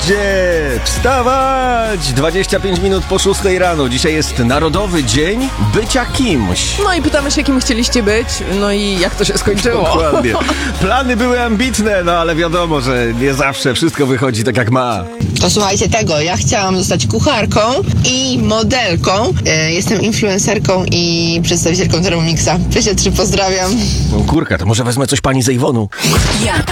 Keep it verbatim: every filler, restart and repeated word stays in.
Wstańcie! Wstawać! dwadzieścia pięć minut po szóstej rano. Dzisiaj jest Narodowy Dzień Bycia Kimś. No i pytamy się, kim chcieliście być, no i jak to się skończyło. Dokładnie. Plany były ambitne, no ale wiadomo, że nie zawsze wszystko wychodzi tak jak ma. To słuchajcie tego, ja chciałam zostać kucharką i modelką. E, jestem influencerką i przedstawicielką Thermomixa. Pysie trzy, pozdrawiam. No kurka, to może wezmę coś pani z Ejwonu. Ja.